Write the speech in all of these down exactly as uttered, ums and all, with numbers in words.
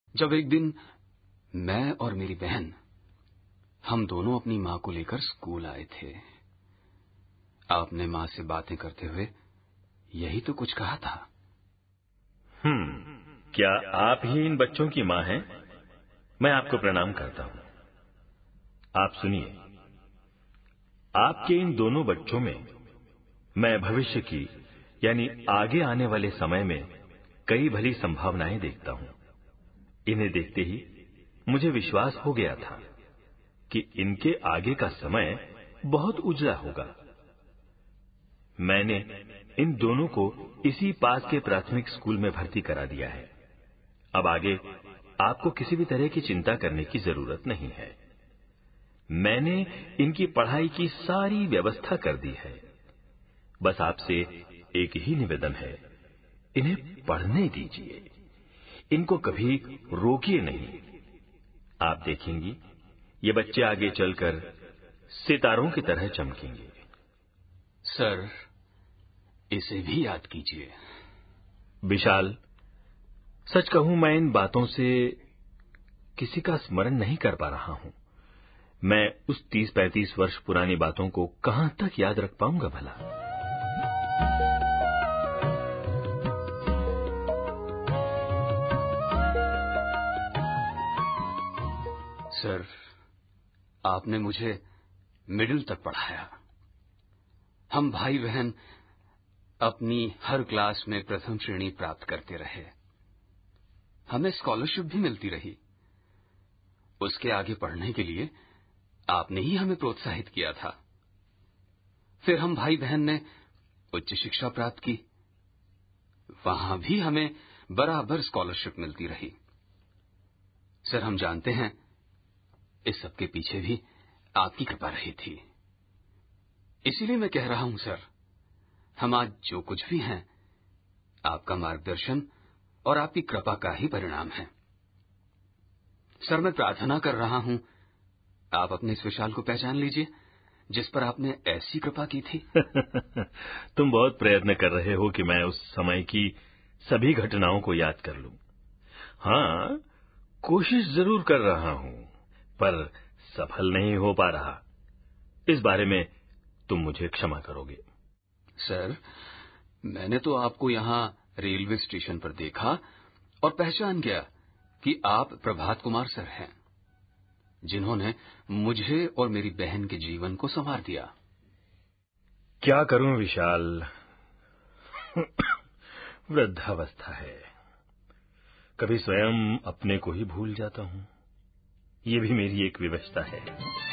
जब एक दिन मैं और मेरी बहन हम दोनों अपनी माँ को लेकर स्कूल आए थे, आपने माँ से बातें करते हुए यही तो कुछ कहा था। हम्म क्या आप ही इन बच्चों की माँ हैं? मैं आपको प्रणाम करता हूं। आप सुनिए, आपके इन दोनों बच्चों में मैं भविष्य की यानी आगे आने वाले समय में कई भली संभावनाएं देखता हूं। इन्हें देखते ही मुझे विश्वास हो गया था कि इनके आगे का समय बहुत उजला होगा। मैंने इन दोनों को इसी पास के प्राथमिक स्कूल में भर्ती करा दिया है। अब आगे आपको किसी भी तरह की चिंता करने की जरूरत नहीं है। मैंने इनकी पढ़ाई की सारी व्यवस्था कर दी है। बस आपसे एक ही निवेदन है, इन्हें पढ़ने दीजिए, इनको कभी रोकिए नहीं। आप देखेंगी ये बच्चे आगे चलकर सितारों की तरह चमकेंगे। सर, इसे भी याद कीजिए। विशाल, सच कहूं मैं इन बातों से किसी का स्मरण नहीं कर पा रहा हूं। मैं उस तीस पैंतीस वर्ष पुरानी बातों को कहां तक याद रख पाऊंगा भला। सर, आपने मुझे मिडिल तक पढ़ाया। हम भाई बहन अपनी हर क्लास में प्रथम श्रेणी प्राप्त करते रहे। हमें स्कॉलरशिप भी मिलती रही। उसके आगे पढ़ने के लिए आपने ही हमें प्रोत्साहित किया था। फिर हम भाई बहन ने उच्च शिक्षा प्राप्त की। वहां भी हमें बराबर स्कॉलरशिप मिलती रही। सर, हम जानते हैं इस सब के पीछे भी आपकी कृपा रही थी। इसीलिए मैं कह रहा हूं सर, हम आज जो कुछ भी हैं आपका मार्गदर्शन और आपकी कृपा का ही परिणाम है। सर, मैं प्रार्थना कर रहा हूं आप अपने इस विशाल को पहचान लीजिए जिस पर आपने ऐसी कृपा की थी। तुम बहुत प्रयत्न कर रहे हो कि मैं उस समय की सभी घटनाओं को याद कर लूं। हाँ, कोशिश जरूर कर रहा हूं, पर सफल नहीं हो पा रहा। इस बारे में तुम मुझे क्षमा करोगे। सर, मैंने तो आपको यहाँ रेलवे स्टेशन पर देखा और पहचान गया कि आप प्रभात कुमार सर हैं, जिन्होंने मुझे और मेरी बहन के जीवन को संवार दिया। क्या करूं विशाल, वृद्धावस्था है। कभी स्वयं अपने को ही भूल जाता हूं। ये भी मेरी एक विवशता है।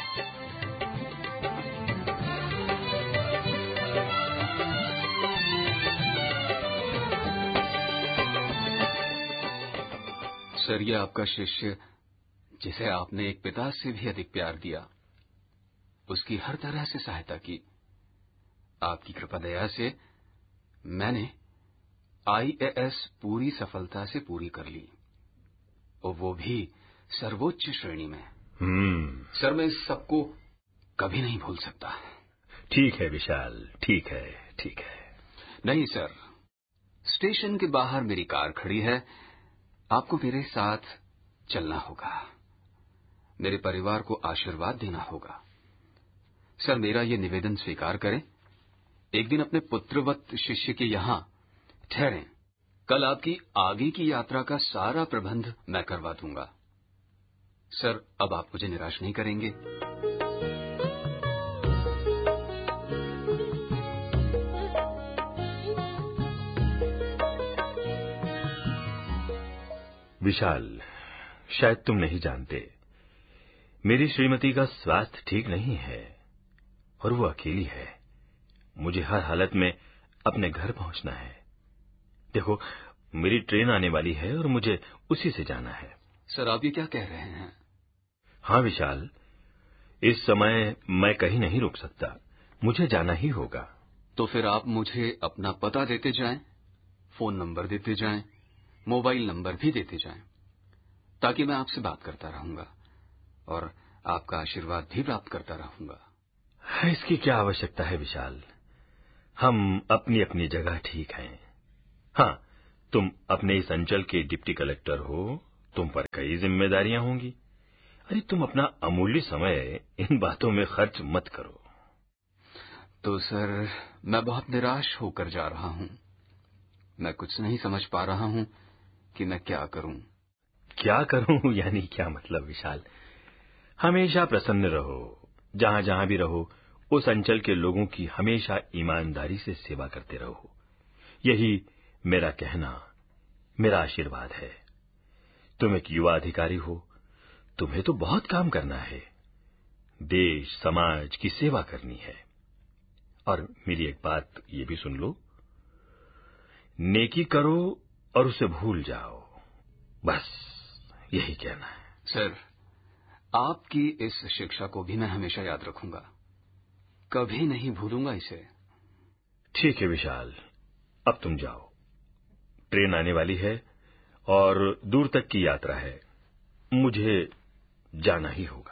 सर, ये आपका शिष्य जिसे आपने एक पिता से भी अधिक प्यार दिया, उसकी हर तरह से सहायता की। आपकी कृपा दया से मैंने आई ए एस पूरी सफलता से पूरी कर ली, और वो भी सर्वोच्च श्रेणी में। हम्म सर, मैं इस सबको कभी नहीं भूल सकता। ठीक है विशाल, ठीक है, ठीक है। नहीं सर, स्टेशन के बाहर मेरी कार खड़ी है। आपको मेरे साथ चलना होगा, मेरे परिवार को आशीर्वाद देना होगा। सर, मेरा ये निवेदन स्वीकार करें, एक दिन अपने पुत्रवत शिष्य के यहां ठहरें। कल आपकी आगे की यात्रा का सारा प्रबंध मैं करवा दूंगा। सर, अब आप मुझे निराश नहीं करेंगे? विशाल, शायद तुम नहीं जानते, मेरी श्रीमती का स्वास्थ्य ठीक नहीं है और वो अकेली है। मुझे हर हालत में अपने घर पहुंचना है। देखो, मेरी ट्रेन आने वाली है और मुझे उसी से जाना है। सर, आप ये क्या कह रहे हैं? हाँ विशाल, इस समय मैं कहीं नहीं रुक सकता, मुझे जाना ही होगा। तो फिर आप मुझे अपना पता देते जाएं, फोन नंबर देते जाएं, मोबाइल नंबर भी देते जाएं, ताकि मैं आपसे बात करता रहूंगा और आपका आशीर्वाद भी प्राप्त करता रहूंगा। इसकी क्या आवश्यकता है विशाल, हम अपनी अपनी जगह ठीक हैं। हाँ, तुम अपने इस अंचल के डिप्टी कलेक्टर हो, तुम पर कई जिम्मेदारियां होंगी। अरे तुम अपना अमूल्य समय इन बातों में खर्च मत करो। तो सर, मैं बहुत निराश होकर जा रहा हूं। मैं कुछ नहीं समझ पा रहा हूं कि मैं क्या करूं। क्या करूं यानी क्या मतलब विशाल? हमेशा प्रसन्न रहो। जहां जहां भी रहो, उस अंचल के लोगों की हमेशा ईमानदारी से सेवा करते रहो। यही मेरा कहना, मेरा आशीर्वाद है। तुम एक युवा अधिकारी हो, तुम्हें तो बहुत काम करना है। देश समाज की सेवा करनी है। और मेरी एक बात ये भी सुन लो, नेकी करो और उसे भूल जाओ, बस यही कहना है। सर, आपकी इस शिक्षा को भी मैं हमेशा याद रखूंगा, कभी नहीं भूलूंगा इसे। ठीक है विशाल, अब तुम जाओ। ट्रेन आने वाली है और दूर तक की यात्रा है, मुझे जाना ही होगा।